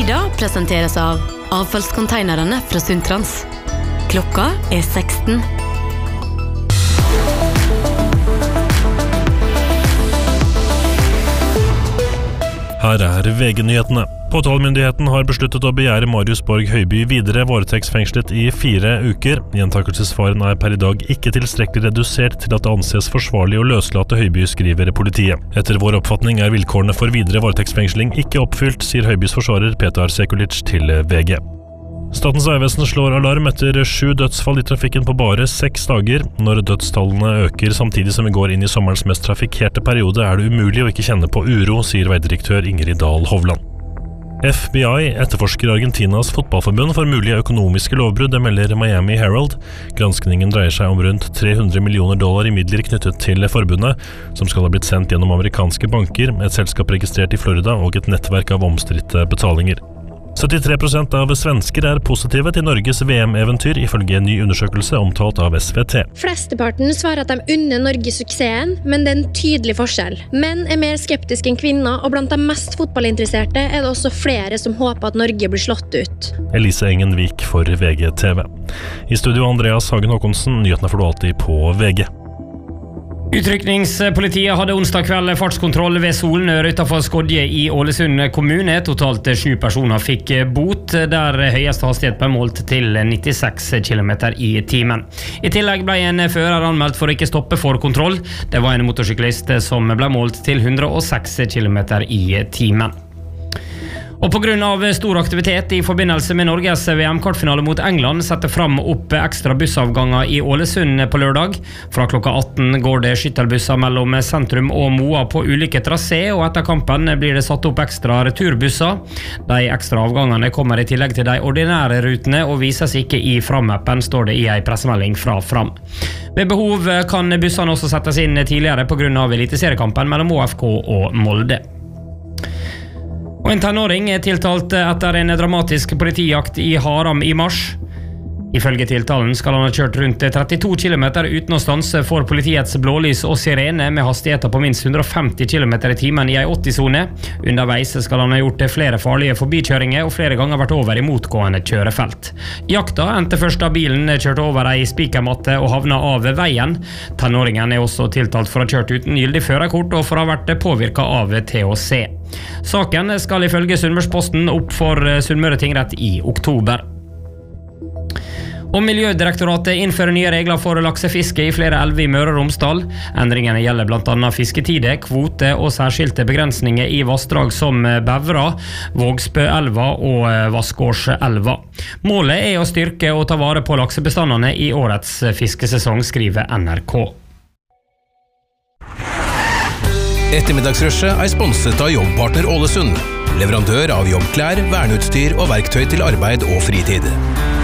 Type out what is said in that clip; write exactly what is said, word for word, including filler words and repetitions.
Sida presenteres av avfallskonteinerne fra Sundtrans. Klokka er seksten. Her er V G-nyhetene. Påtalemyndigheten har besluttet å begjære Marius Borg Høiby videre varetektsfengslet i fire uker. Gjentakelsesfaren er per i dag ikke tilstrekkelig redusert til at det anses forsvarlig å løslate Høiby, skriver politiet. Etter vår oppfatning er vilkårene for videre varetektsfengsling ikke oppfylt, sier Høibys forsvarer Petar Sekulic til V G. Statens vegvesen slår alarm etter sju dødsfall i trafikken på bare seks dager. Når dødstallene øker samtidig som vi går inn i sommerens mest trafikkerte periode, er det umulig å ikke kjenne på uro, sier veidirektør Ingrid Dahl Hovland. F B I etterforsker Argentinas fotballforbund for mulige økonomiske lovbrudd, det melder Miami Herald. Granskningen dreier seg om rundt tre hundre millioner dollar i midler knyttet til forbundet, som skal ha blitt sendt gjennom amerikanske banker, et selskap registrert i Florida og et nettverk av omstridte betalinger. syttitre prosent av svensker er positive til Norges V M-eventyr, ifølge en ny undersøkelse omtalt av S V T. Flesteparten svarer at de unner Norge suksessen, men det er en tydelig forskjell. Menn er mer skeptiske enn kvinner, og blant de mest fotballinteresserte er det også flere som håper at Norge blir slått ut. Elise Engenvik for V G T V. I studio Andreas Hagen Håkonsen, nyhetene får du alltid på V G. Utrykningspolitiet hadde onsdag kveld fartskontroll ved Solnør utenfor Skodje i Ålesund kommune. Totalt sju personer fikk bot, der høyeste hastighet ble målt til nittiseks kilometer i timen. I tillegg ble en fører anmeldt for å ikke stoppe for kontroll. Det var en motorsyklist som ble målt til hundre og seks kilometer i timen. Og på grunn av stor aktivitet i forbindelse med Norges V M-kvartfinale mot England setter fram opp ekstra bussavganger i Ålesund på lørdag. Fra klokka atten går det skyttelbusser mellom sentrum og Moa på ulike trasé, og etter kampen blir det satt opp ekstra returbusser. De ekstra avgangene kommer i tillegg til de ordinære rutene og vises ikke i Fram-appen, står det i en pressemelding fra Fram. Ved behov kan bussene også settes inn tidligere på grunn av eliteseriekampen mellom Å F K og Molde. Og en tenåring er tiltalt etter en dramatisk politijakt i Haram i mars. Ifølge tiltalen skal han ha kjørt rundt trettito kilometer uten å stanse for politiets blålys og sirene med hastigheter på minst hundre og femti kilometer i timen i en åtti-sone. Underveis skal han ha gjort flere farlige forbikjøringer og flere ganger vært over i motgående kjørefelt. Jakta endte først da bilen kjørte over ei spikermatte og havna av veien. Tenåringen er også tiltalt for å ha kjørt uten gyldig førerkort og for å ha vært påvirket av T H C. Saken skal ifølge Sunnmørsposten opp for Sunnmøre tingrett i oktober. Og Miljødirektoratet innfører nye regler for laksefiske i flere elver i Møre og Romsdal. Endringene gjelder blant annet fisketide, kvote og særskilte begrensninger i vassdrag som Bevra, Vågsbøelva og Vassgårdselva. Målet er å styrke og ta vare på laksebestandene i årets fiskesesong, skriver N R K. Ettermiddagsrushet er sponset av Jobbpartner Ålesund, leverandør av jobbklær, verneutstyr og verktøy til arbeid og fritid.